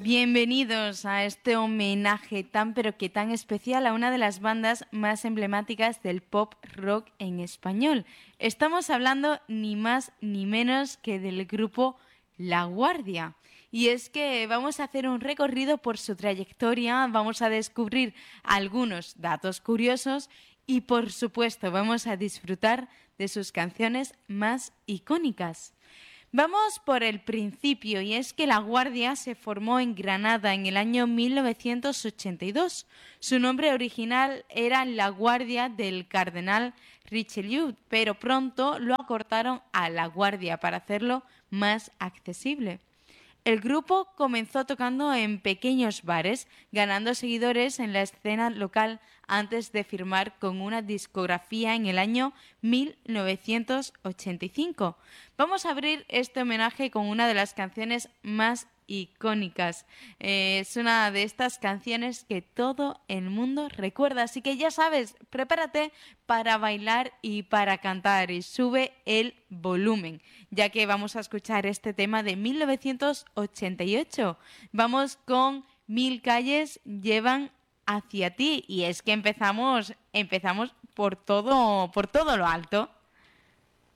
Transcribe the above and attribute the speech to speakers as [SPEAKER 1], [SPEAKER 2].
[SPEAKER 1] Bienvenidos a este homenaje tan pero que tan especial a una de las bandas más emblemáticas del pop rock en español. Estamos hablando ni más ni menos que del grupo La Guardia. Y es que vamos a hacer un recorrido por su trayectoria, vamos a descubrir algunos datos curiosos y por supuesto vamos a disfrutar de sus canciones más icónicas. Vamos por el principio, y es que La Guardia se formó en Granada en el año 1982. Su nombre original era La Guardia del Cardenal Richelieu, pero pronto lo acortaron a La Guardia para hacerlo más accesible. El grupo comenzó tocando en pequeños bares, ganando seguidores en la escena local antes de firmar con una discografía en el año 1985. Vamos a abrir este homenaje con una de las canciones más icónicas. Es una de estas canciones que todo el mundo recuerda, así que ya sabes, prepárate para bailar y para cantar y sube el volumen, ya que vamos a escuchar este tema de 1988. Vamos con Mil calles llevan hacia ti, y es que empezamos por todo lo alto.